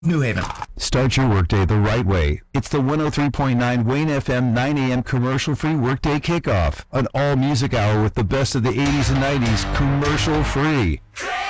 New Haven. Start your workday the right way. It's the 103.9 Wayne FM 9 a.m. commercial-free workday kickoff. An all-music hour with the best of the 80s and 90s commercial-free.